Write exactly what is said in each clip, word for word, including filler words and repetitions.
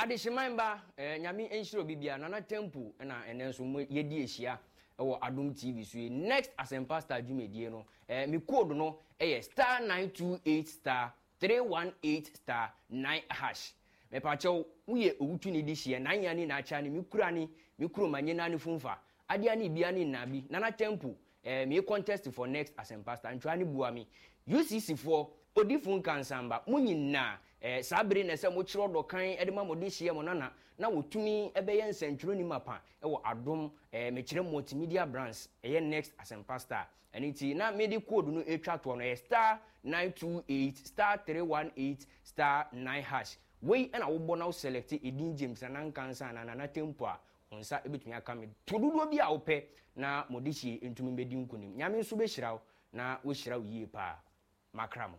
adehyeman ba nyame enhiro bibia nana tempo na enenso yedi ehia ewo Adom T V so next Asempa Star Jumedie no eh me code no eh star nine two eight star three one eight star nine hash me pa chew uye owutu ni di hie nan ya ni na acha ni me kura ni me kuro manye na ni funfa ade ani bia ni nabi nana tempo eh me contest for next Asempa Star ntwa ni bua mi U C C for odifun kansamba munyina eh sabre na se mo kiro dokan e de ma mo de hie mo nana na wotumi ebeye nsentro ni mapa e wo Adom eh me kire multimedia brands e next Asempa Star aniti na me de code no etwa to no star nine two eight star three one eight star nine hash we na wo bo na select edin James na nkansa na na tempo a onsa ebetumi aka me todudo bi a wo pe na mo de hie entumi bedi nkunim nyame nso be hyiraw na wo hyiraw yie pa makramo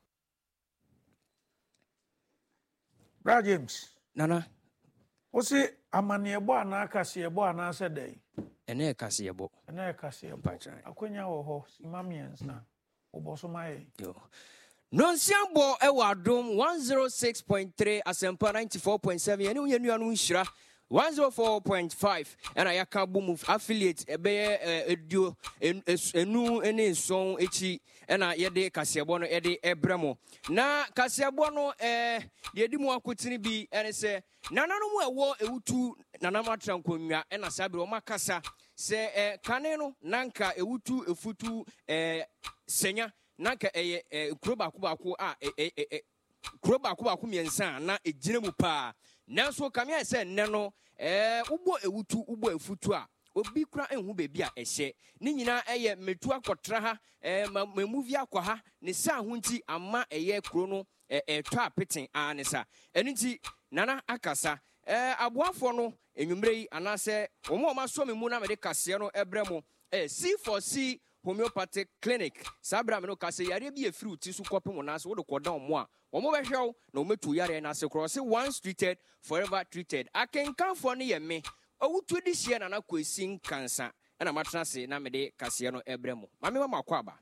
Bra James. Nana. Osi amaniebo ana kasebo ana se dey. Ene kasebo. Ene kasebo. Akonya wo ho simamiens na. Oboso mai. Yo. Nonsiambo e wa Adom one oh six point three Asempa ninety-four point seven. Ene uye nuanu nhyira one oh four point five and I can boom affiliate ebe edio enu ene son echi na yede kasebo no yede ebremo na kasebo no eh yedi mu akotini bi ene se nananu mu ewo ewutu nanamatra nkonwa na sabre o makasa se eh kane no nanka ewutu efutu eh senya nanka eye kroba kubako a eh kroba kubako miensa na ejire mu pa nanso kamia se nne no eh ubo ewutu ubo efutu a obi kura enhu bebi a ehye ni nyina eye metu akotra ha eh mamuvi akwa ha ne sa ho nti ama eye kuro no eh to apeten anisa eniti nana akasa eh aboafo no enwumre yi anase omo o maso me mu na me de kase no ebremo eh C for C homeopathic clinic sabra me no kase yare bi efiri uti su kopem na so wo de koda omo a omo be hwew na ometu yare na se cross once treated forever treated akenkan for ne ye me owutu di hie na na kwesi kansa na matena se na me de kase no ebremo mame mama kwaba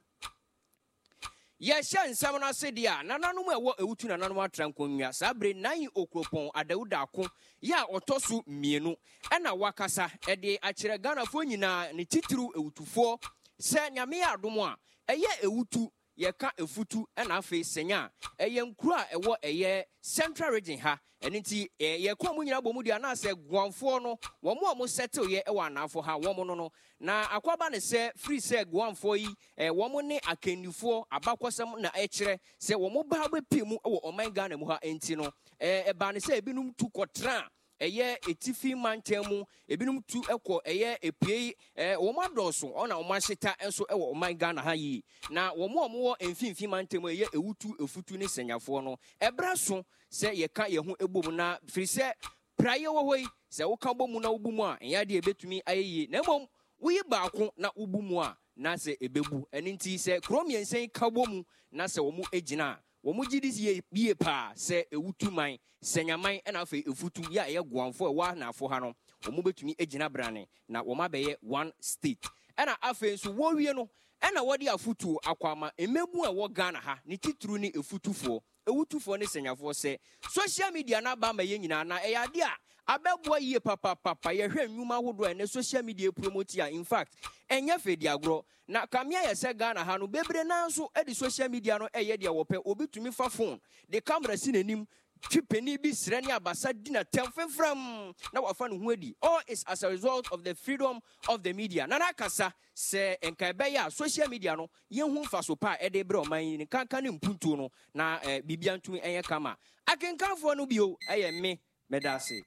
ye hye nsam no ase dia nananum ewo ewutu nananum atrankonwa sabre nan okropon adawuda ako ya otoso mienu na wakasa e de akire Ghana fo nyina ne titiru ewutufo se nyame Adom a eye ewutu ye ka efutu na afi senya eye nkuru a ewo eye central region ha eniti ye kwa mu nyina bomu dia na se guanfo no wo mo mo settle ye e wa anafo ha wo mo no no na akwaba ne se free se guanfo yi e wo mo ne akanifo abakwasam na e kire se wo mo ba bepemu e wo oman Ghana mu ha enti no e e ba ne se ebinum tu kotra eye etifi mantemu ebinum tu ekọ eye epie eh wo madoso ona wo maheta enso e wo man Ghana ha yi na wo mo mo emfimfi mantemu eye ewutu efutu ne senyafo no ebra so se ye ka ye ho ebom na firi se praye wo hoi se wo ka bomu na wobumu a eya de ebetumi ayeyi na mom wo yi baako na wobumu a na se ebebu eninti se kromyensen ka bomu na se wo mu egina wo mu gidi ye bie pa se ewutu man senyaman na afa efutu ya ye guanfo e wa na afo ha no wo mu betumi egina brane na wo ma beye one state na afa nso wo wie no na wo de afutu akwama ememu e wo Ghana ha ni tituru ni efutufo ewutufo ne senyafo se social media na ba ma ye nyina na e yade a abebo yie papa papa ye hwe nwuma hodo e ne social media promote ya in fact enya fedi agro na kamia ye se Ghana ha no bebre na nso e di social media no e ye de wo pe obitumi fa phone the camera si nanim twipeni bi srani abasa dina temfemfram na wafa no ho adi all is as a result of the freedom of the media na nakasa se enka be ya social media no ye hu fa so pa e de bre o man ni kanka ne mpuntu no na bibia ntumi enye kama akenkanfo no bio eye me medase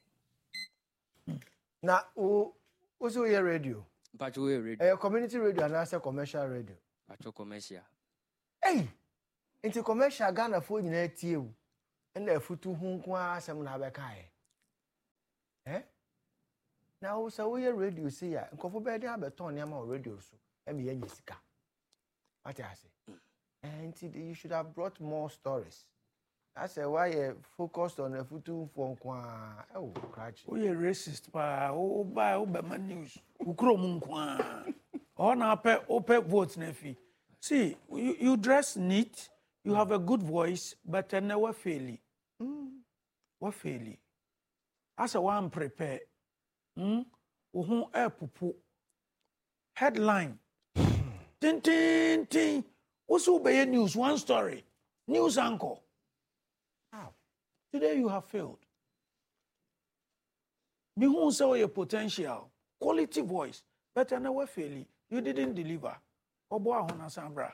na o ozo ye radio pacho we radio eh community radio and as commercial radio pacho commercial eh into commercial Ghana fo nyina tie wu na efutu hu nko asem na abekae eh na wo sa wo ye radio see ya nkofo be de abeton ne ma radio so e me ye sika what I say and you should have brought more stories. I say why you focused on efutu for nko a oh crash wo ye racist pa wo ba wo be man news ukro mu nko a o na pe o pe vote na fi see you, you dress neat, you have a good voice but never fail. Mm. What fairly? As a one prepare. Hmm? Uhun air pupu. Headline. Tin tin tin. Also obey news. One story. News anchor. How? Today you have failed. Me who say your potential, quality voice, but I never fail. You didn't deliver. Obo ahona sambra.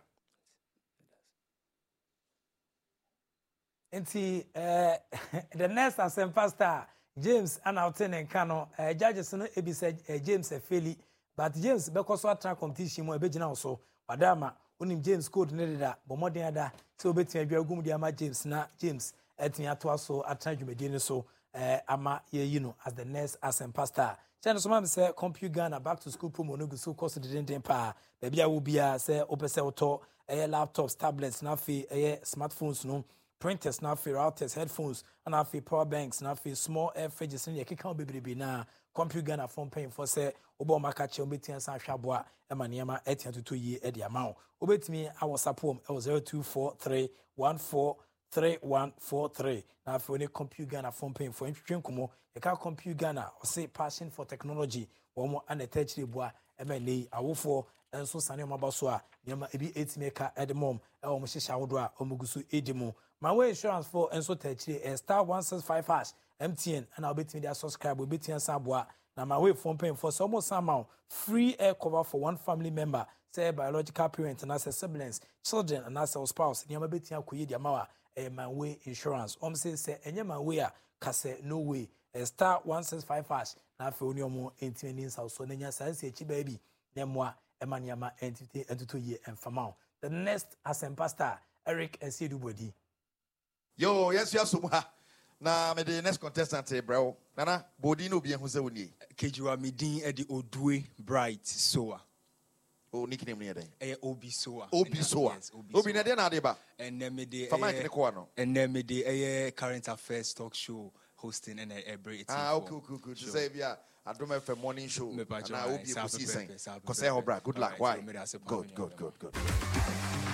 Nti uh, the next Asempa star James Anautin and Kano uh, judges no ebi said uh, James Efeli but James because what track competition mo ebegina also wadama onim James code ne da bo modern ada so betia bia gum dia ma James na James etimi ato so atra dwumedi ne so uh, ama ye you know as the next Asempa star channel so ma say Compute Ghana back to school promo no go so cost the den pa bia wo bia say opese auto eh laptops tablets na fi eh smartphones no printers na fi routers headphones and na fi power banks na fi small air fridges ne yekeka bebrebe na Compute Ghana phone paying for say obo maka che obetia san hwaboa e ma niam etia toto yi e de ama wo obetimi awo sapom e zero two four three one four three one four three na fi oni Compute Ghana phone paying for ntwetwe nkomo yeka Compute Ghana o say passion for technology wo mo an attachire bua e ma nei awofo enso sane mo baso a niam ebi etimeka e de mom e wo mo hihya wodo a o mugusu edimo my way insurance for enso techire e star one six five hash M T N and I'll be to subscribe will be to Sabwa. Now my way phone paying for some amount free air cover for one family member, say biological parent and as a siblings, children and as a spouse. Nyama beti akuyi di amawa e my way insurance. Om say say enye my way a kase no way. A star one six five hash na fe oni omo ntini nsa so nenya sanse echi baby nemwa emanyama entity entuto ye enfamao. The next Asempa star Eric Esiedubodi. Yo, yes, yes, so na me the next contestant eh bro nana body no be ehun se woni kejuwa me din e di Odue Bright Soa o nickname ne den eh Obi Soa Obi Soa Obi na de na de ba and me de fama kene ko no and me de eh current affairs talk show hosting and eh break ah okay okay good to say bia Adom F M morning show na Obi ko season ko say ho bra good luck why good good good good